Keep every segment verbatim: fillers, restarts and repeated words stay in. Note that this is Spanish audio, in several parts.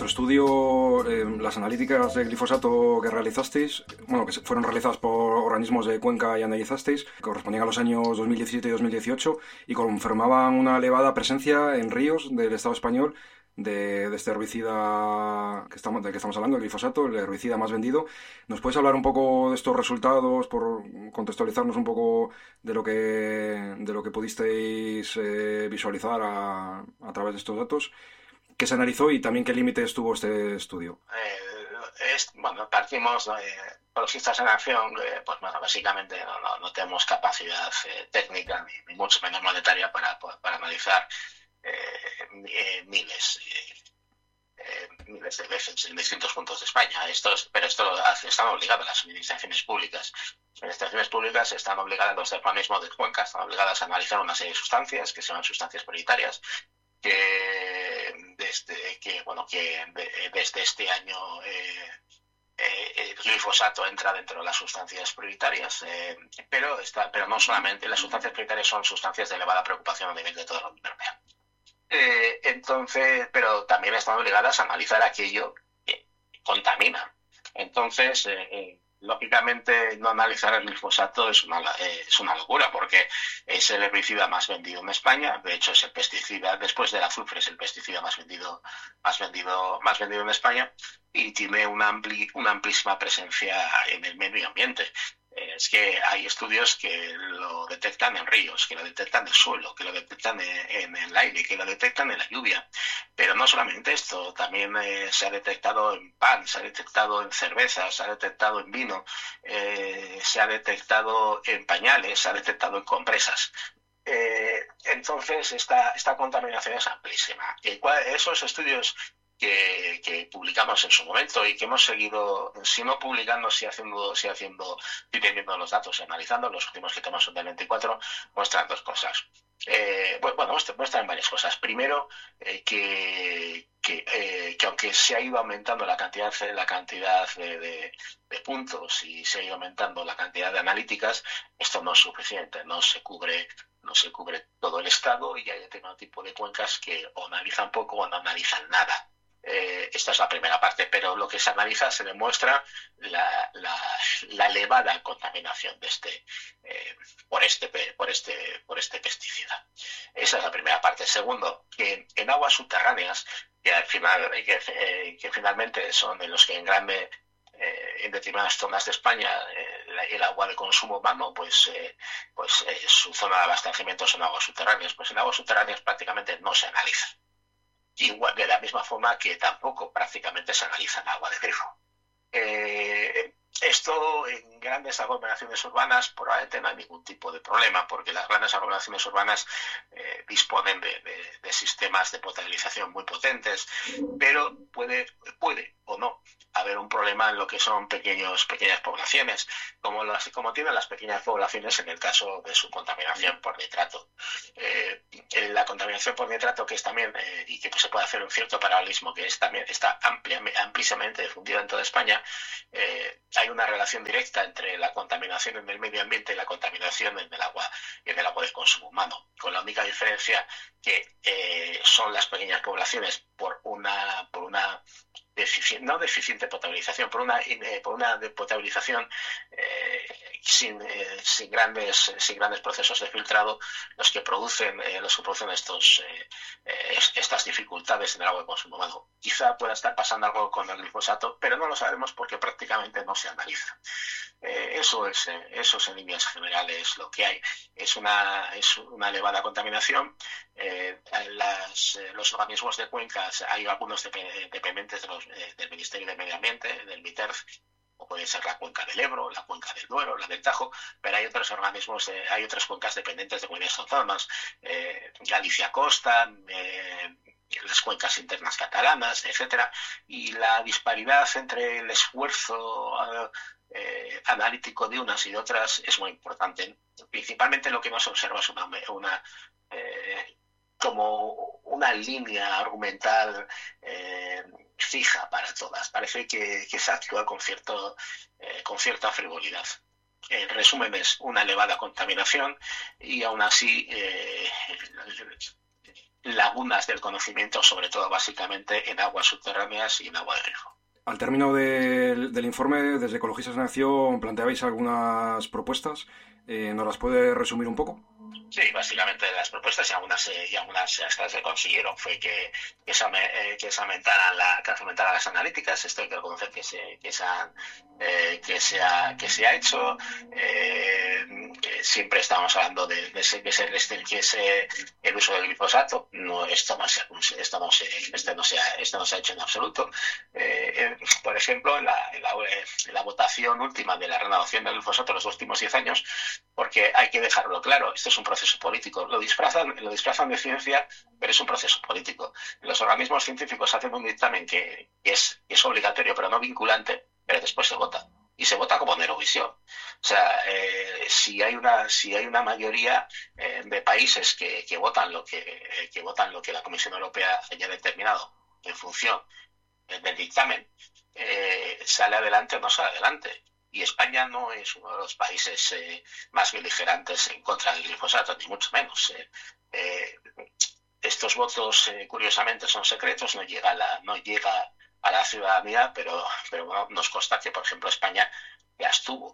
estudio, eh, las analíticas de glifosato que realizasteis, bueno, que fueron realizadas por organismos de Cuenca y analizasteis, correspondían a los años dos mil diecisiete y dos mil dieciocho y confirmaban una elevada presencia en ríos del Estado español de, de este herbicida que estamos, del que estamos hablando, el glifosato, el herbicida más vendido. ¿Nos puedes hablar un poco de estos resultados, por contextualizarnos un poco de lo que, de lo que pudisteis eh, visualizar a, a través de estos datos? ¿Qué se analizó y también qué límites tuvo este estudio? Eh, es, bueno, partimos de ecologistas en acción, eh, pues bueno, básicamente no, no, no tenemos capacidad eh, técnica ni, ni mucho menos monetaria para, para analizar eh, eh, miles, eh, eh, miles de veces en distintos puntos de España. Esto es, pero esto lo hace, están obligadas las administraciones públicas. Las administraciones públicas están obligadas, los organismos de Cuenca están obligadas a analizar una serie de sustancias que se llaman sustancias prioritarias, que desde que bueno que desde este año eh, eh, el glifosato entra dentro de las sustancias prioritarias, eh, pero está pero no solamente las sustancias prioritarias son sustancias de elevada preocupación a nivel de toda la Unión Europea. Eh, entonces, pero también están obligadas a analizar aquello que contamina. Entonces, eh, eh, lógicamente, no analizar el glifosato es una, eh, es una locura, porque es el herbicida más vendido en España. De hecho, es el pesticida, después del azufre, es el pesticida más vendido, más vendido, más vendido en España, y tiene una, ampli, una amplísima presencia en el medio ambiente. Es que hay estudios que lo detectan en ríos, que lo detectan en el suelo, que lo detectan en, en el aire, que lo detectan en la lluvia. Pero no solamente esto, también eh, se ha detectado en pan, se ha detectado en cerveza, se ha detectado en vino, eh, se ha detectado en pañales, se ha detectado en compresas. Eh, entonces, esta, esta contaminación es amplísima. Y esos estudios Que, que publicamos en su momento y que hemos seguido, si no publicando, si haciendo, si haciendo, si teniendo los datos y analizando, los últimos que tenemos son del veinticuatro, muestran dos cosas. Eh, bueno, muestran varias cosas. Primero, eh, que, que, eh, que aunque se ha ido aumentando la cantidad, la cantidad de, de, de puntos y se ha ido aumentando la cantidad de analíticas, esto no es suficiente, no se cubre no se cubre todo el estado y hay determinado tipo de cuencas que o analizan poco o no analizan nada. Eh, esta es la primera parte, pero lo que se analiza se demuestra la, la, la elevada contaminación de este, eh, por, este, por, este, por este pesticida. Esa es la primera parte. Segundo, que en aguas subterráneas, que, al final, que, eh, que finalmente son en los que en grande eh, en determinadas zonas de España eh, el agua de consumo humano, pues, eh, pues eh, su zona de abastecimiento son aguas subterráneas. Pues en aguas subterráneas prácticamente no se analiza. Igual, de la misma forma que tampoco prácticamente se analiza en agua de grifo. Eh, esto en grandes aglomeraciones urbanas probablemente no hay ningún tipo de problema, porque las grandes aglomeraciones urbanas eh, disponen de, de, de sistemas de potabilización muy potentes, pero puede, puede o no haber un problema en lo que son pequeños, pequeñas poblaciones, como, las, como tienen las pequeñas poblaciones en el caso de su contaminación por nitrato. Eh, la contaminación por nitrato, que es también, eh, y que pues, se puede hacer un cierto paralelismo, que es también está amplia, amplísimamente difundida en toda España, eh, hay una relación directa entre la contaminación en el medio ambiente y la contaminación en el agua, en el agua de consumo humano, con la única diferencia que eh, son las pequeñas poblaciones por una, por una defici- no deficiente potabilización, por una, eh, por una potabilización eh, sin, eh, sin, grandes, sin grandes procesos de filtrado, los que producen, eh, los que producen estos, eh, eh, estas dificultades en el agua de consumo humano. Quizá pueda estar pasando algo con el glifosato, pero no lo sabemos porque prácticamente no se analiza. Eh, eso es, eh, eso es en líneas generales lo que hay. Es una, es una elevada contaminación. Eh, las, eh, los organismos de cuencas, hay algunos dep- dependientes de los, eh, del Ministerio de Medio Ambiente, del MITERF, o puede ser la cuenca del Ebro, la cuenca del Duero, la del Tajo, pero hay otros organismos, eh, hay otras cuencas dependientes de comunidades autónomas, eh, Galicia Costa, eh, las cuencas internas catalanas, etcétera, y la disparidad entre el esfuerzo eh, analítico de unas y de otras es muy importante. Principalmente lo que no se observa es una, una eh, como una línea argumental eh, fija para todas. Parece que, que se actúa con, cierto, eh, con cierta frivolidad. En resumen, es una elevada contaminación y aún así eh, lagunas del conocimiento, sobre todo básicamente en aguas subterráneas y en agua de grifo. Al término del, del informe, desde Ecologistas en Acción planteabais algunas propuestas. Eh, ¿nos las puede resumir un poco? Sí, básicamente las propuestas y algunas, eh, y algunas las que se consiguieron fue que, que, se, eh, que, se aumentaran la, que se aumentaran las analíticas. Esto hay que reconocer que se, que se, han, eh, que se, ha, que se ha hecho. Eh, que siempre estamos hablando de, de ese, que se restringiese el uso del glifosato. No, esto, no se, esto, no se, esto, no se ha, esto no se ha hecho en absoluto. Eh, por ejemplo, en la, en, la, en la votación última de la renovación del glifosato en los últimos diez años, porque hay que dejarlo claro, esto es un proceso político. Lo disfrazan, lo disfrazan de ciencia, pero es un proceso político. Los organismos científicos hacen un dictamen que, que, es, que es obligatorio, pero no vinculante, pero después se vota. Y se vota como en Eurovisión. O sea, eh, si hay una si hay una mayoría eh, de países que, que votan lo que, eh, que votan lo que la Comisión Europea haya determinado en función del dictamen, eh, sale adelante o no sale adelante. Y España no es uno de los países eh, más beligerantes en contra del glifosato, ni mucho menos. Eh, eh, estos votos, eh, curiosamente, son secretos, no llega a la, no llega a la ciudadanía, pero, pero bueno, nos consta que, por ejemplo, España ya estuvo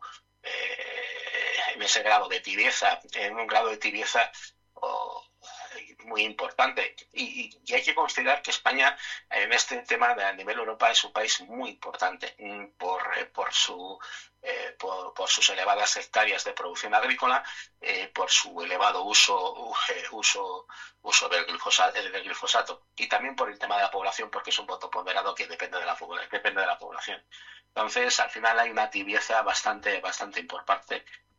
eh, en ese grado de tibieza, en un grado de tibieza oh, muy importante. Y, y, y hay que considerar que España, en este tema de a nivel Europa, es un país muy importante por, eh, por su Eh, por, por sus elevadas hectáreas de producción agrícola, eh, por su elevado uso, eh, uso, uso del, glifosato, del glifosato y también por el tema de la población, porque es un voto ponderado que depende de la, depende de la población. Entonces, al final hay una tibieza bastante, bastante importante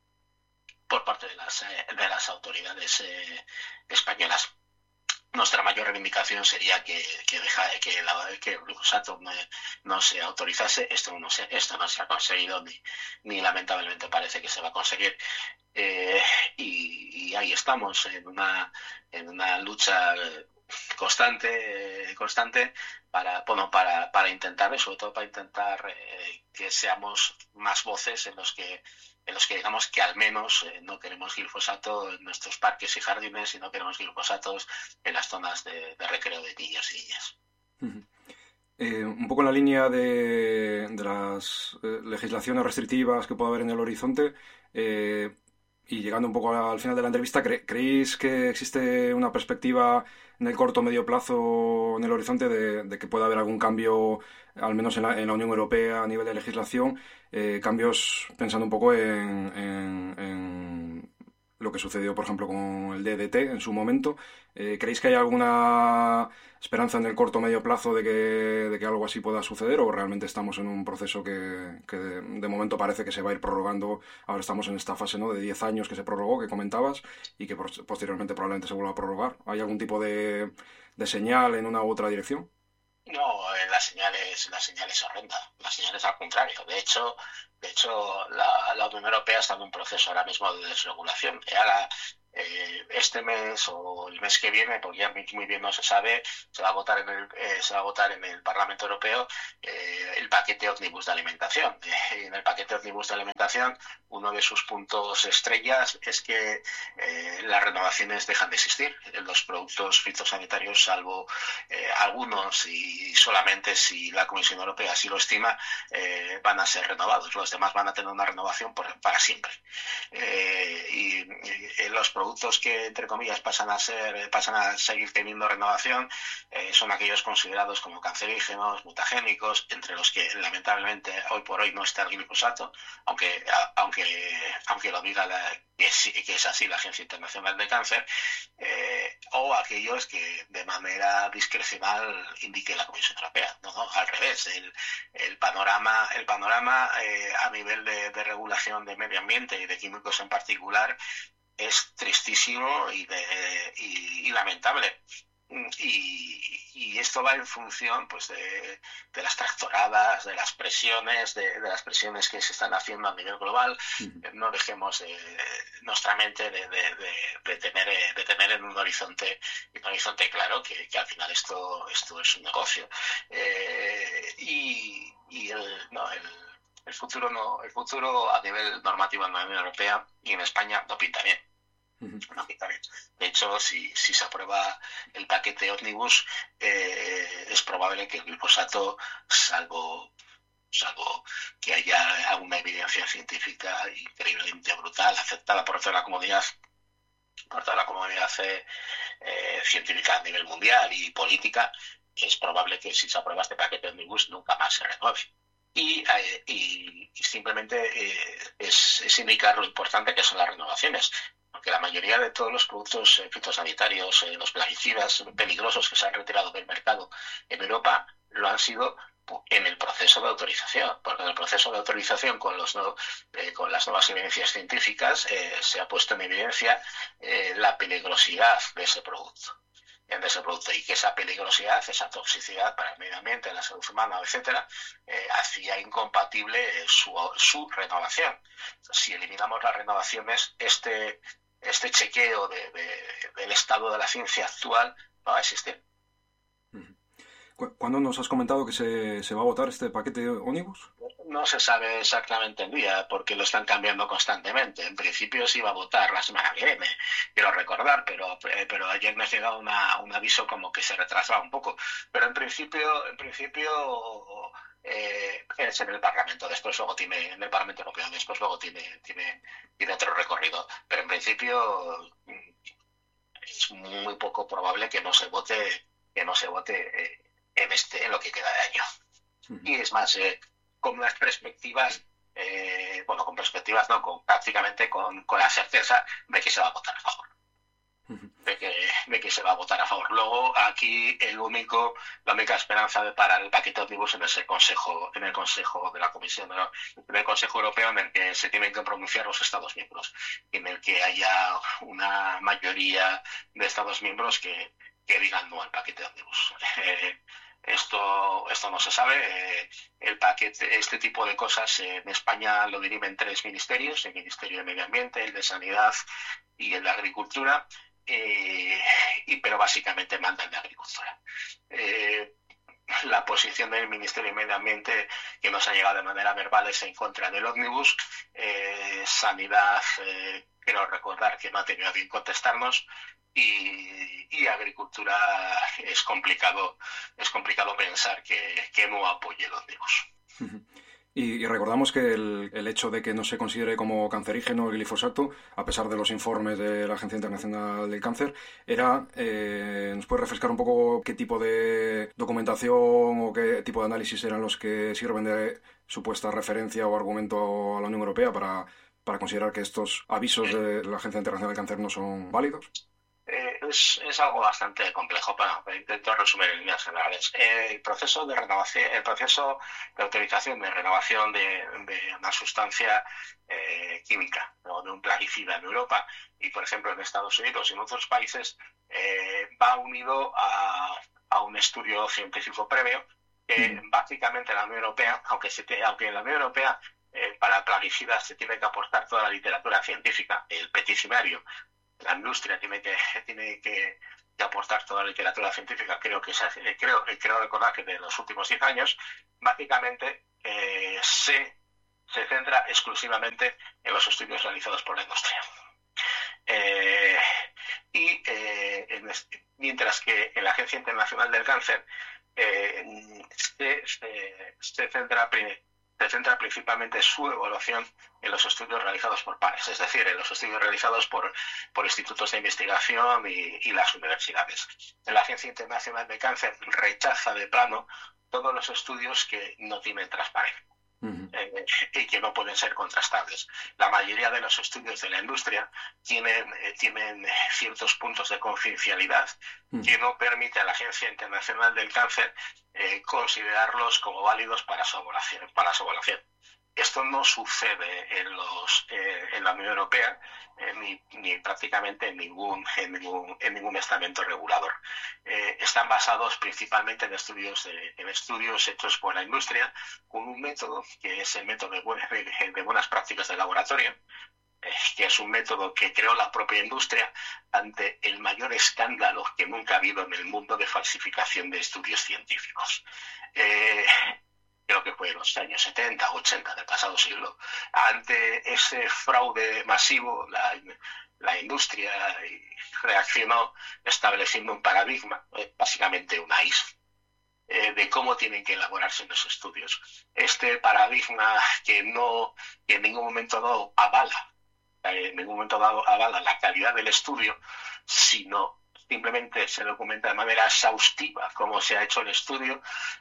por parte de las, eh, de las autoridades eh, españolas. Nuestra mayor reivindicación sería que, que, deja, que, la, que el glifosato no, no se autorizase. Esto no se, esto no se ha conseguido ni, ni lamentablemente parece que se va a conseguir. Eh, y, y ahí estamos en una, en una lucha constante, eh, constante para, bueno, para, para intentar, y sobre todo para intentar eh, que seamos más voces en los que en los que digamos que al menos eh, no queremos glifosato en nuestros parques y jardines y no queremos glifosatos en las zonas de, de recreo de niños y niñas. Uh-huh. Eh, un poco en la línea de, de las eh, legislaciones restrictivas que puede haber en el horizonte, eh, y llegando un poco al final de la entrevista, ¿cre- ¿creéis que existe una perspectiva en el corto o medio plazo en el horizonte de, de que pueda haber algún cambio, al menos en la, en la Unión Europea a nivel de legislación? Eh, cambios pensando un poco en, en, en lo que sucedió, por ejemplo, con el D D T en su momento. Eh, ¿Creéis que hay alguna esperanza en el corto o medio plazo de que, de que algo así pueda suceder, o realmente estamos en un proceso que, que de, de momento parece que se va a ir prorrogando? Ahora estamos en esta fase, ¿no?, de diez años que se prorrogó, que comentabas, y que posteriormente probablemente se vuelva a prorrogar. ¿Hay algún tipo de, de señal en una u otra dirección? No, eh, la señal es, la señal es horrenda. La señal es al contrario. De hecho, de hecho la, la Unión Europea está en un proceso ahora mismo de desregulación. Y ahora, eh, este mes o el mes que viene, porque ya muy bien no se sabe, se va a votar en el, eh, se va a votar en el Parlamento Europeo eh, el paquete Omnibus de alimentación. Eh, en el paquete Omnibus de alimentación, uno de sus puntos estrellas es que eh, las renovaciones dejan de existir. Los productos fitosanitarios, salvo eh, algunos y solamente si la Comisión Europea así lo estima, eh, van a ser renovados. Los demás van a tener una renovación por, para siempre. Eh, y, y los productos que, entre comillas, pasan a ser, pasan a seguir teniendo renovación eh, son aquellos considerados como cancerígenos, mutagénicos, entre los que lamentablemente hoy por hoy no está el glifosato, aunque aunque aunque lo diga la, que, es, que es así la Agencia Internacional de Cáncer, eh, o aquellos que de manera discrecional indique la Comisión Europea. No, no, al revés, el, el panorama, el panorama eh, a nivel de, de regulación de medio ambiente y de químicos en particular es tristísimo y, de, y, y lamentable. Y, y esto va en función pues de, de las tractoradas, de las presiones, de, de las presiones que se están haciendo a nivel global. Uh-huh. No dejemos de, de, nuestra mente de, de, de, de, tener, de tener en un horizonte, un horizonte claro que, que al final esto, esto es un negocio. Eh, y y el, no, el, el futuro no, el futuro a nivel normativo en la Unión Europea y en España no pinta bien. Uh-huh. De hecho, si, si se aprueba el paquete ómnibus, eh, es probable que el glifosato, salvo, salvo que haya alguna evidencia científica increíblemente brutal, aceptada por toda la comunidad, por toda la comunidad eh, eh, científica a nivel mundial y política, es probable que si se aprueba este paquete ómnibus nunca más se renueve. Y, eh, y, y simplemente eh, es, es indicar lo importante que son las renovaciones. Porque la mayoría de todos los productos eh, fitosanitarios, eh, los plaguicidas peligrosos que se han retirado del mercado en Europa, lo han sido en el proceso de autorización, porque en el proceso de autorización con, los no, eh, con las nuevas evidencias científicas eh, se ha puesto en evidencia eh, la peligrosidad de ese producto. De ese producto y que esa peligrosidad, esa toxicidad para el medio ambiente, la salud humana, etcétera, eh, hacía incompatible su, su renovación. Si eliminamos las renovaciones, este este chequeo de, de, del estado de la ciencia actual no va a existir. ¿Cuándo nos has comentado que se, se va a votar este paquete ómnibus? No se sabe exactamente el día porque lo están cambiando constantemente. En principio se iba a votar la semana que viene, quiero recordar, pero, pero ayer me ha llegado una, un aviso como que se retrasaba un poco. Pero en principio, en principio eh, es en el Parlamento, después luego tiene, en el Parlamento Europeo, después luego tiene, tiene, tiene otro recorrido. Pero en principio es muy poco probable que no se vote, que no se vote eh, en este, en lo que queda de año. Uh-huh. Y es más, eh, con unas perspectivas, eh, bueno, con perspectivas no, con prácticamente con, con la certeza de que se va a votar a favor. Uh-huh. De que, de que se va a votar a favor. Luego, aquí el único, la única esperanza de parar el paquete ómnibus en ese consejo, en el Consejo de la Comisión, en el Consejo Europeo, en el que se tienen que pronunciar los Estados miembros, en el que haya una mayoría de Estados miembros que, que digan no al paquete ómnibus. Eh, Esto, esto no se sabe. Eh, el paquete, este tipo de cosas eh, en España lo dirimen tres ministerios: el Ministerio de Medio Ambiente, el de Sanidad y el de Agricultura, eh, y, pero básicamente mandan de Agricultura. Eh, la posición del Ministerio de Medio Ambiente que nos ha llegado de manera verbal es en contra del ómnibus. Eh, Sanidad, eh, quiero recordar que no ha tenido a bien contestarnos. Y, y agricultura es complicado es complicado pensar que, que no apoye el ómnibus. Y, y recordamos que el, el hecho de que no se considere como cancerígeno el glifosato, a pesar de los informes de la Agencia Internacional del Cáncer, era, eh, ¿nos puede refrescar un poco qué tipo de documentación o qué tipo de análisis eran los que sirven de supuesta referencia o argumento a la Unión Europea para, para considerar que estos avisos de la Agencia Internacional del Cáncer no son válidos? Eh, es, es algo bastante complejo, pero bueno, intento resumir en líneas generales. Eh, el proceso de renovación, el proceso de autorización de renovación de, de una sustancia eh, química o de un plaguicida en Europa y, por ejemplo, en Estados Unidos y en otros países, eh, va unido a, a un estudio científico previo que mm. básicamente la Unión Europea, aunque, se te, aunque en la Unión Europea eh, para plaguicidas se tiene que aportar toda la literatura científica, el peticimario, la industria tiene que tiene que, que aportar toda la literatura científica, creo que se, creo creo recordar que de los últimos diez años, básicamente eh, se se centra exclusivamente en los estudios realizados por la industria. Eh, y eh, en este, mientras que en la Agencia Internacional del Cáncer eh, se, se, se centra se centra principalmente su evaluación en los estudios realizados por pares, es decir, en los estudios realizados por, por institutos de investigación y, y las universidades. La Agencia Internacional de Cáncer rechaza de plano todos los estudios que no tienen transparencia. Uh-huh. eh, y que no pueden ser contrastables. La mayoría de los estudios de la industria tienen, eh, tienen ciertos puntos de confidencialidad uh-huh. que no permite a la Agencia Internacional del Cáncer eh, considerarlos como válidos para su evaluación. Para su evaluación. Esto no sucede en, los, eh, en la Unión Europea eh, ni, ni prácticamente en ningún, en ningún, en ningún estamento regulador. Eh, están basados principalmente en estudios, de, en estudios hechos por la industria con un método que es el método de, buenas, de, de buenas prácticas de laboratorio, eh, que es un método que creó la propia industria ante el mayor escándalo que nunca ha habido en el mundo de falsificación de estudios científicos. Eh, creo que fue en los años setenta, ochenta del pasado siglo. Ante ese fraude masivo, la, la industria reaccionó estableciendo un paradigma, básicamente una I S O, eh, de cómo tienen que elaborarse los estudios. Este paradigma que no, que en ningún momento dado avala, en ningún momento dado avala la calidad del estudio, sino simplemente se documenta de manera exhaustiva cómo se ha hecho el estudio,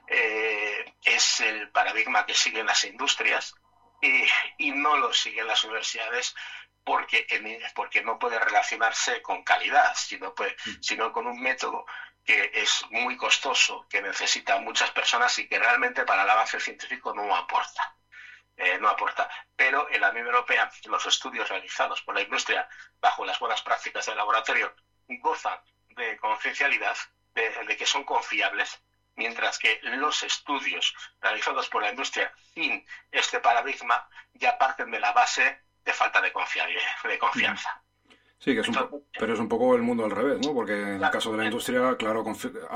eh, es el paradigma que siguen las industrias y, y no lo siguen las universidades porque, porque no puede relacionarse con calidad, sino, puede, sino con un método que es muy costoso, que necesita muchas personas y que realmente para el avance científico no aporta. Eh, no aporta. Pero en la Unión Europea los estudios realizados por la industria bajo las buenas prácticas del laboratorio gozan de confidencialidad, de, de que son confiables, mientras que los estudios realizados por la industria sin este paradigma ya parten de la base de falta de, de confianza. Sí, que es un po- pero es un poco el mundo al revés, ¿no? Porque en el caso de la industria, claro,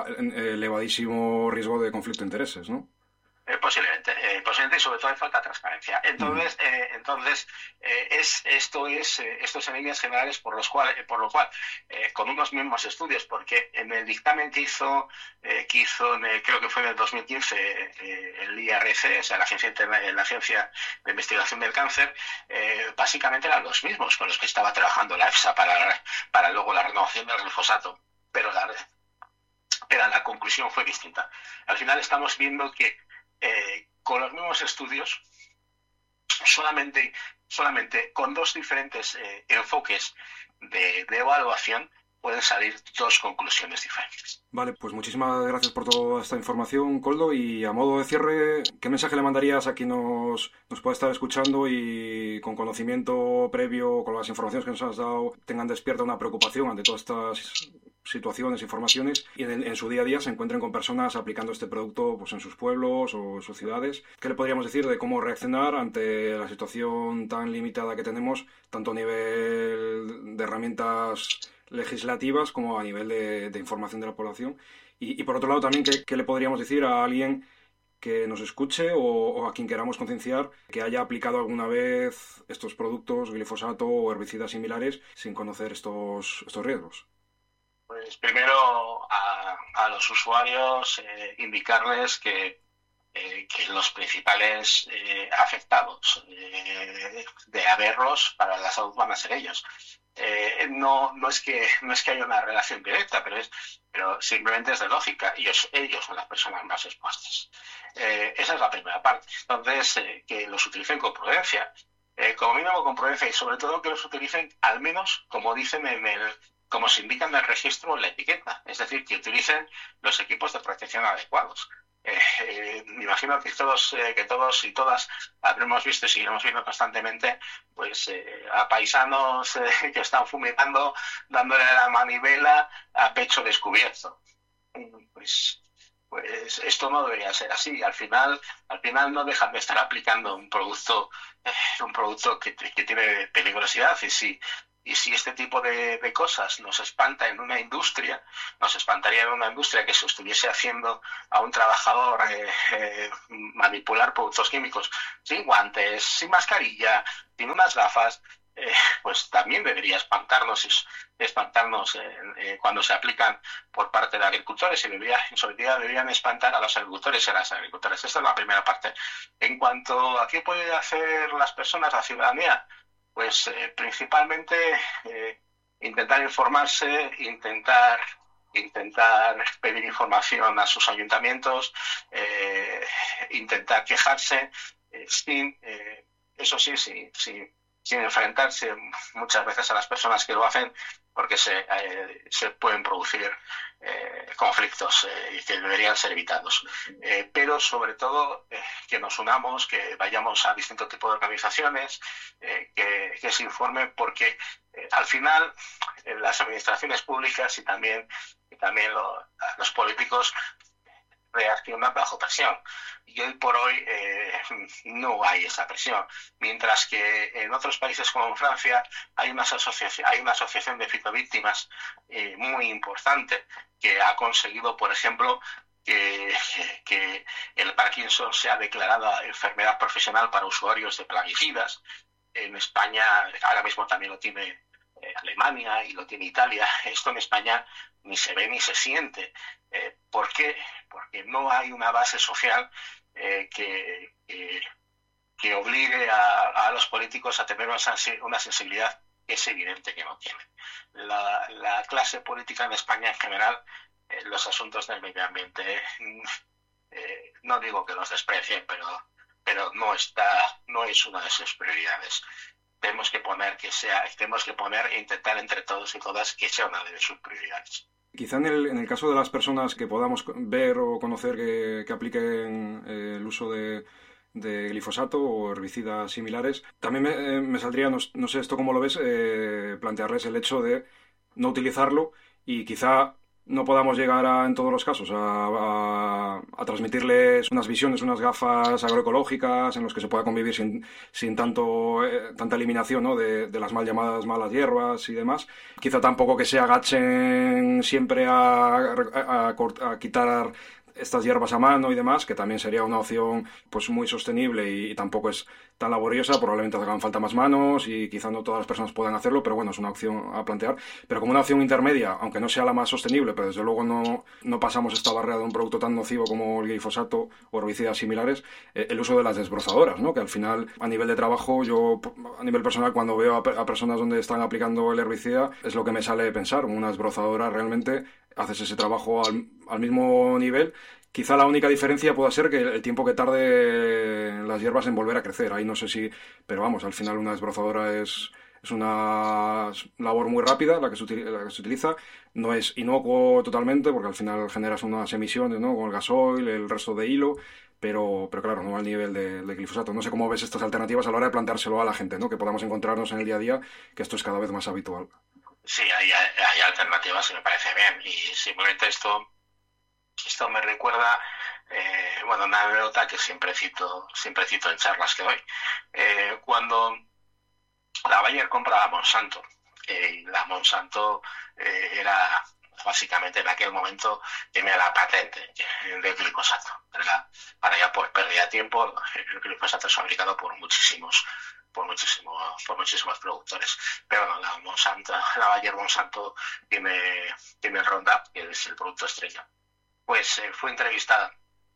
elevadísimo riesgo de conflicto de intereses, ¿no? Eh, posiblemente, eh, posiblemente y sobre todo hay falta de transparencia. Entonces, uh-huh. eh, entonces eh, es, esto es eh, esto es en líneas generales por los cual, eh, por lo cual, eh, con unos mismos estudios, porque en el dictamen que hizo, eh, que hizo en el, creo que fue en el dos mil quince, eh, el I R C, o sea, la Agencia, la Agencia de Investigación del Cáncer, eh, básicamente eran los mismos con los que estaba trabajando la EFSA para, para luego la renovación del glifosato, pero la, pero la conclusión fue distinta. Al final estamos viendo que Eh, con los mismos estudios, solamente, solamente con dos diferentes eh, enfoques de, de evaluación pueden salir dos conclusiones diferentes. Vale, pues muchísimas gracias por toda esta información, Koldo, y a modo de cierre, ¿qué mensaje le mandarías a quien nos, nos puede estar escuchando y con conocimiento previo, con las informaciones que nos has dado, tengan despierta una preocupación ante todas estas situaciones, informaciones, y en, en su día a día se encuentren con personas aplicando este producto pues en sus pueblos o en sus ciudades? ¿Qué le podríamos decir de cómo reaccionar ante la situación tan limitada que tenemos, tanto a nivel de herramientas legislativas como a nivel de, de información de la población? Y, y por otro lado también, ¿qué, qué le podríamos decir a alguien que nos escuche o, o a quien queramos concienciar que haya aplicado alguna vez estos productos, glifosato o herbicidas similares, sin conocer estos, estos riesgos? Pues primero a, a los usuarios eh, indicarles que, eh, que los principales eh, afectados eh, de haberlos para la salud van a ser ellos. Eh, no, no, es que, no es que haya una relación directa, pero, es, pero simplemente es de lógica. Ellos, ellos son las personas más expuestas. Eh, esa es la primera parte. Entonces, eh, que los utilicen con prudencia. Eh, como mínimo con prudencia y sobre todo que los utilicen al menos como dicen en el... como se indica en el registro o en la etiqueta, es decir, que utilicen los equipos de protección adecuados. Eh, eh, me imagino que todos, eh, que todos y todas habremos visto y seguiremos viendo constantemente pues eh, a paisanos eh, que están fumigando, dándole la manivela a pecho descubierto. Pues, pues esto no debería ser así. Al final, al final no dejan de estar aplicando un producto, eh, un producto que, que tiene peligrosidad y si Y si este tipo de, de cosas nos espanta en una industria, nos espantaría en una industria que se estuviese haciendo a un trabajador eh, eh, manipular productos químicos sin guantes, sin mascarilla, sin unas gafas, eh, pues también debería espantarnos, espantarnos eh, eh, cuando se aplican por parte de agricultores y debería, en solidariedad deberían espantar a los agricultores y a las agricultoras. Esta es la primera parte. En cuanto a qué pueden hacer las personas, la ciudadanía, pues eh, principalmente eh, intentar informarse, intentar, intentar pedir información a sus ayuntamientos, eh, intentar quejarse, eh, sin, eh, eso sí, sin, sin, sin enfrentarse muchas veces a las personas que lo hacen, porque se, eh, se pueden producir eh, conflictos eh, que deberían ser evitados. Eh, pero sobre todo eh, que nos unamos, que vayamos a distintos tipos de organizaciones, eh, que, que se informen, porque eh, al final eh, las administraciones públicas y también, y también lo, los políticos reaccionan bajo presión. Y hoy por hoy eh, no hay esa presión. Mientras que en otros países como en Francia hay una asociación, hay una asociación de fitovíctimas eh, muy importante que ha conseguido, por ejemplo, que, que el, Parkin, Parkinson sea declarada enfermedad profesional para usuarios de plaguicidas. En España ahora mismo también lo tiene eh, Alemania y lo tiene Italia. Esto en España ni se ve ni se siente. Eh, ¿Por qué? Porque no hay una base social eh, que, que, que obligue a, a los políticos a tener una sensibilidad que es evidente que no tienen. La, la clase política en España en general, eh, los asuntos del medio ambiente, eh, no digo que los desprecien, pero, pero no está, no es una de sus prioridades. Tenemos que poner que sea, tenemos que poner e intentar entre todos y todas que sea una de sus prioridades. Quizá en el, en el caso de las personas que podamos ver o conocer que, que apliquen eh, el uso de, de glifosato o herbicidas similares, también me, eh, me saldría, no, no sé esto cómo lo ves, eh, plantearles el hecho de no utilizarlo y quizá no podamos llegar a, en todos los casos a, a, a transmitirles unas visiones, unas gafas agroecológicas en los que se pueda convivir sin, sin tanto eh, tanta eliminación, ¿no? de, de las mal llamadas malas hierbas y demás. Quizá tampoco que se agachen siempre a, a, a, a quitar estas hierbas a mano y demás, que también sería una opción pues muy sostenible y, y tampoco es tan laboriosa, probablemente hagan falta más manos y quizá no todas las personas puedan hacerlo, pero bueno, es una opción a plantear. Pero como una opción intermedia, aunque no sea la más sostenible, pero desde luego no, no pasamos esta barrera de un producto tan nocivo como el glifosato o herbicidas similares, eh, el uso de las desbrozadoras, ¿no? Que al final, a nivel de trabajo, yo a nivel personal, cuando veo a, a personas donde están aplicando el herbicida, es lo que me sale pensar, una desbrozadora realmente haces ese trabajo al, al mismo nivel. Quizá la única diferencia pueda ser que el tiempo que tarde las hierbas en volver a crecer. Ahí no sé si... Pero vamos, al final una desbrozadora es, es una labor muy rápida la que, se utiliza, la que se utiliza. No es inocuo totalmente porque al final generas unas emisiones, ¿no? Con el gasoil, el resto de hilo. Pero, pero claro, no al nivel de, de glifosato. No sé cómo ves estas alternativas a la hora de planteárselo a la gente, ¿no? Que podamos encontrarnos en el día a día, que esto es cada vez más habitual. Sí, hay, hay alternativas y me parece bien. Y simplemente esto... Esto me recuerda, eh, bueno, una anécdota que siempre cito, siempre cito en charlas que doy. Eh, cuando la Bayer compra a Monsanto, eh, la Monsanto eh, era básicamente en aquel momento tenía la patente del glifosato, ¿verdad? Para ya pues pérdida tiempo, el glifosato es fabricado por muchísimos por muchísimos por muchísimos productores, pero bueno, la Monsanto, la Bayer Monsanto tiene tiene el Roundup, que es el producto estrella. Pues eh, fue entrevistada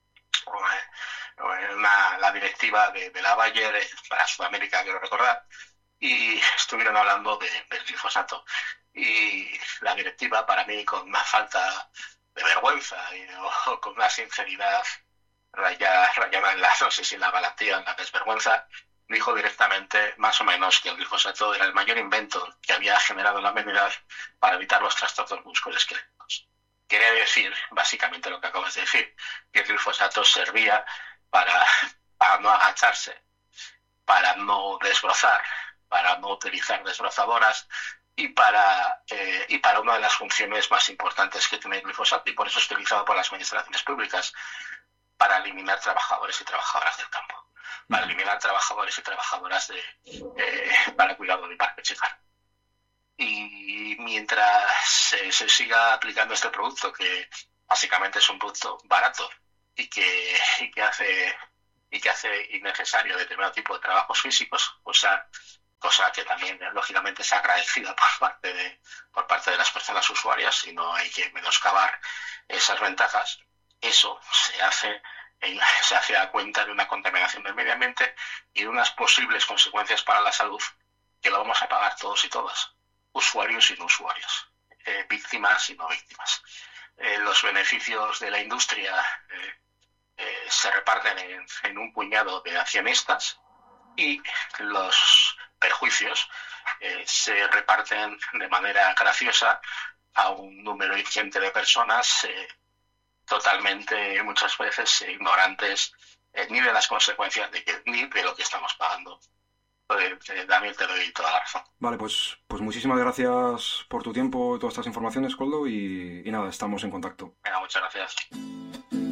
eh, una, la directiva de, de la Bayer eh, para Sudamérica, quiero recordar, y estuvieron hablando de, del glifosato. Y la directiva, para mí, con una falta de vergüenza y, o, o con una sinceridad rayada, rayada en la, no sé si en la valentía o en la desvergüenza, dijo directamente, más o menos, que el glifosato era el mayor invento que había generado la humanidad para evitar los trastornos musculoesqueléticos. Quería decir, básicamente lo que acabas de decir, que el glifosato servía para, para no agacharse, para no desbrozar, para no utilizar desbrozadoras y para, eh, y para una de las funciones más importantes que tiene el glifosato, y por eso es utilizado por las administraciones públicas, para eliminar trabajadores y trabajadoras del campo, para eliminar trabajadores y trabajadoras de, eh, para el cuidado del parque chicar. Y mientras se, se siga aplicando este producto, que básicamente es un producto barato y que, y que hace y que hace innecesario determinado tipo de trabajos físicos, cosa, cosa que también lógicamente es agradecida por parte de por parte de las personas usuarias y no hay que menoscabar esas ventajas, eso se hace se hace a cuenta de una contaminación del medio ambiente y de unas posibles consecuencias para la salud que lo vamos a pagar todos y todas. Usuarios y no usuarios, eh, víctimas y no víctimas. Eh, los beneficios de la industria eh, eh, se reparten en, en un puñado de accionistas y los perjuicios eh, se reparten de manera graciosa a un número ingente de personas eh, totalmente, muchas veces, ignorantes eh, ni de las consecuencias de que, ni de lo que estamos pagando. Daniel, te doy toda la razón. Vale, pues, pues muchísimas gracias por tu tiempo y todas estas informaciones, Koldo, y, y nada, estamos en contacto. Venga, muchas gracias.